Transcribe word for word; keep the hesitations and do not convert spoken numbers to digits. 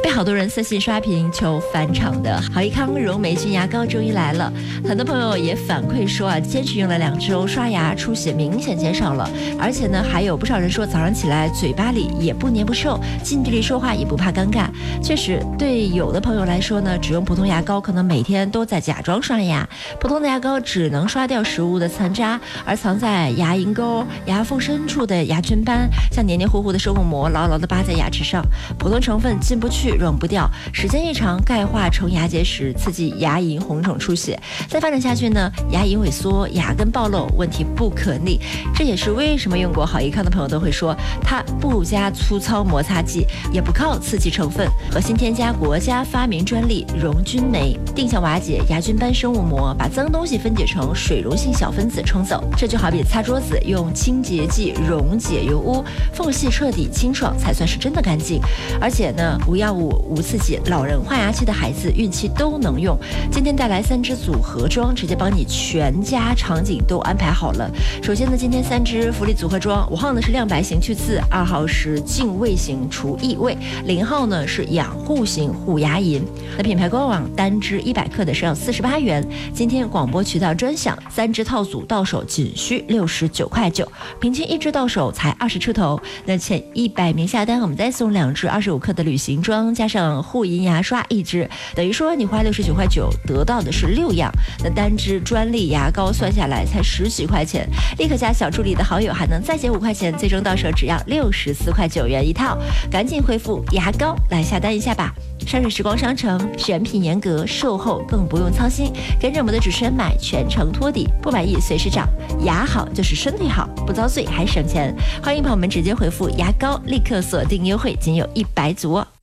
被好多人私信刷屏求返场的好益康柔霉菌牙膏终于来了，很多朋友也反馈说啊，坚持用了两周，刷牙出血明显减少了，而且呢，还有不少人说早上起来嘴巴里也不黏不臭，近距离说话也不怕尴尬。确实，对有的朋友来说呢，只用普通牙膏可能每天都在假装刷牙，普通的牙膏只能刷掉食物的残渣，而藏在牙龈沟、牙缝深处的牙菌斑，像黏黏糊糊的生物膜牢牢地扒在牙齿上，普通成分进不去溶不掉，时间一长钙化成牙结石，刺激牙龈红肿出血，再发展下去呢，牙龈萎缩，牙根暴露，问题不可逆。这也是为什么用过好益康的朋友都会说，它不加粗糙摩擦剂，也不靠刺激成分，核心添加国家发明专利溶菌酶，定向瓦解牙菌斑生物膜，把脏东西分解成水溶性小分子冲走。这就好比擦桌子用清洁剂溶解油污，缝隙彻底清爽才算是真的干净。而且呢，无药物无刺激，老人换牙期的孩子孕期都能用。今天带来三支组合装，直接帮你全家场景都安排好了。首先呢，今天三支福利组合装，五号呢是亮白型去刺，二号是净味型除异味，零号呢是养护型护牙龈。那品牌官网单支一百克的是要四十八元，今天广播渠道专享，三支套组到手仅需六十九块九，平均一支到手才二十出头。那前一百名下单，我们再送两支二十五克的旅行装，加上护龈牙刷一支，等于说你花六十九块九得到的是六样。那单支专利牙膏算下来才十几块钱，立刻加小助理的好友还能再减五块钱，最终到手只要六十四块九元一套。赶紧回复牙膏来下单一下吧。山水时光商城选品严格，售后更不用操心，跟着我们的主持人买，全程托底，不满意随时找。牙好就是身体好，不遭罪还省钱。欢迎朋友们直接回复牙膏，立刻锁定优惠，仅有一百组哦。